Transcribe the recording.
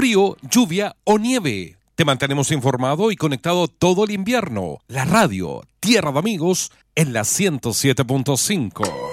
frío, lluvia o nieve. Te mantenemos informado y conectado todo el invierno. La radio Tierra de Amigos en la 107.5.